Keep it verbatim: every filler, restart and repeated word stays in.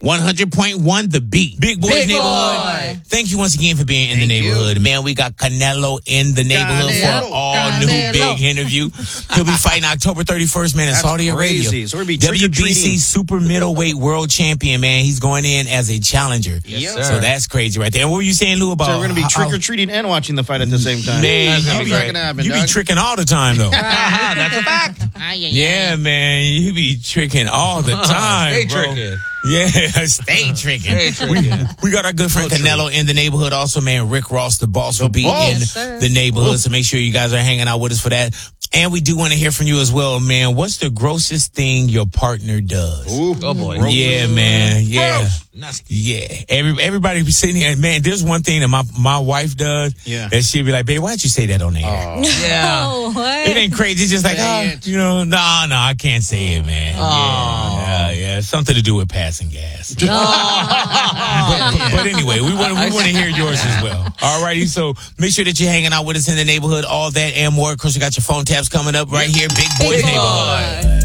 one hundred point one The Beat. Big Boys Big Neighborhood. Boy. Thank you once again for being in Thank the neighborhood. you. Man, we got Canelo in the neighborhood Canelo. for an all-new Canelo. big interview. He'll be fighting October thirty-first, man, in That's Saudi crazy. Arabia. So we're gonna be W B C trick-or-treating. super middleweight world champion, man. He's going in as a challenger. Yes, So sir. that's crazy right there. And what were you saying, Lou, about... So we're going to be how- trick or treating and watching the fight at the same time. Man, That's you gonna be, be great. happen, you be dog. tricking all the time, though. That's a fact. Yeah, man, you be tricking all the time, Stay bro. tricking. Yeah, stay tricking. Stay We, tricking. we got our good friend Canelo in the neighborhood. Also, man, Rick Ross, the boss, will be boss. in Yes, sir. the neighborhood. So make sure you guys are hanging out with us for that. And we do want to hear from you as well, man. What's the grossest thing your partner does? Ooh. Oh, boy. Yeah, man. Yeah. Gross. Yeah. Every, everybody be sitting here. Man, there's one thing that my, my wife does. Yeah. That she'll be like, babe, why'd you say that on the air? Yeah. Oh, what? It ain't crazy. It's just like, Say oh, it. you know, no, no, I can't say it, man. Oh. Yeah, yeah, yeah. Something to do with passing gas. but, but, but anyway, we want we want to hear yours as well. All righty. So make sure that you're hanging out with us in the neighborhood. All that and more. Of course, we got your phone taps coming up right here. Big Boys Big Neighborhood. Boy.